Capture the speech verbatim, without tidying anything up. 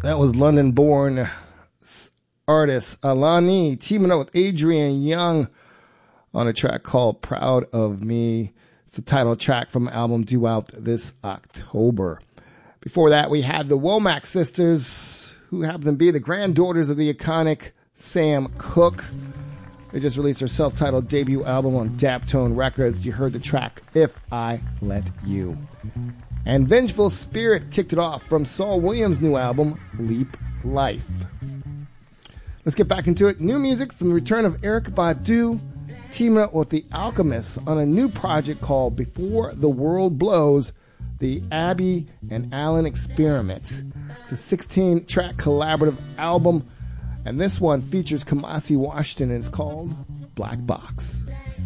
That was London-born artist Alani teaming up with Adrian Young on a track called Proud of Me. It's the title track from the album due out this October. Before that, we had the Womack sisters, who happen to be the granddaughters of the iconic Sam Cooke. They just released their self-titled debut album on Daptone Records. You heard the track If I Let You. And Vengeful Spirit kicked it off from Saul Williams' new album, Leap Life. Let's get back into it. New music from the return of Erykah Badu, teaming up with the Alchemists on a new project called Before the World Blows, the Abby and Alan Experiment. It's a sixteen-track collaborative album, and this one features Kamasi Washington, and it's called Black Box.